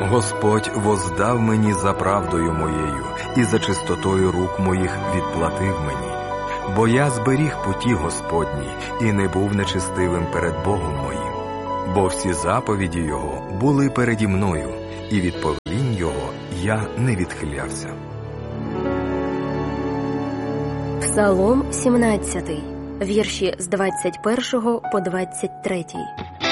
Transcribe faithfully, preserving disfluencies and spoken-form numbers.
Господь воздав мені за правдою моєю, і за чистотою рук моїх відплатив мені. Бо я зберіг путі Господні, і не був нечестивим перед Богом моїм. Бо всі заповіді Його були переді мною, і від повелінь Його я не відхилявся. Псалом сімнадцятий, вірші з двадцять першого по двадцять третій.